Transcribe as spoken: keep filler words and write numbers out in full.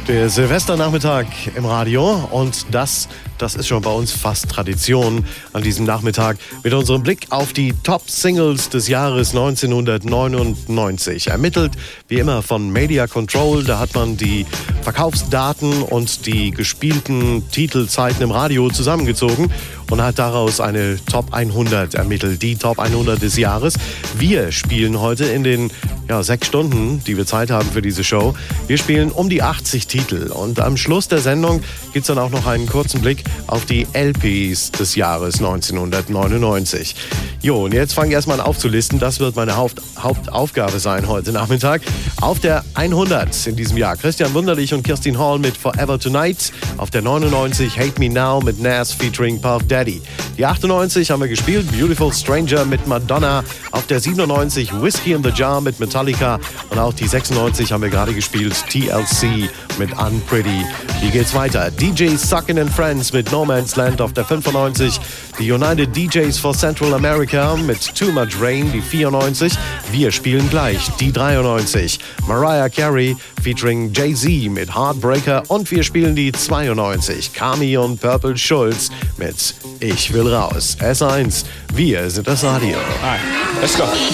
Der Silvesternachmittag im Radio und das, das ist schon bei uns fast Tradition an diesem Nachmittag mit unserem Blick auf die Top-Singles des Jahres neunzehnhundertneunundneunzig. Ermittelt wie immer von Media Control, da hat man die Verkaufsdaten und die gespielten Titelzeiten im Radio zusammengezogen und hat daraus eine Top hundert ermittelt, die Top hundert des Jahres. Wir spielen heute in den ja, sechs Stunden, die wir Zeit haben für diese Show, wir spielen um die achtzig Titel und am Schluss der Sendung gibt es dann auch noch einen kurzen Blick auf die L Ps des Jahres neunzehnhundertneunundneunzig. Jo, und jetzt fange ich erstmal an aufzulisten, das wird meine Haupt- Hauptaufgabe sein heute Nachmittag. Auf der hundert in diesem Jahr Christian Wunderlich und Kirstin Hall mit Forever Tonight. Auf der neunundneunzig Hate Me Now mit Nas featuring Puff Daddy. Die achtundneunzig haben wir gespielt, Beautiful Stranger mit Madonna. Auf der siebenundneunzig Whiskey in the Jar mit Metallica. Und auch die sechsundneunzig haben wir gerade gespielt, T L C mit Unpretty. Wie geht's weiter? D J Suckin' and Friends mit No Man's Land auf der fünfundneunzig. Die United D Js for Central America mit Too Much Rain, die vierundneunzig. Wir spielen gleich, die dreiundneunzig. Mariah Carey featuring Jay-Z mit Heartbreaker. Und wir spielen die zweiundneunzig. Kami und Purple Schulz mit Ich will raus. S eins, wir sind das Radio. All right, let's go.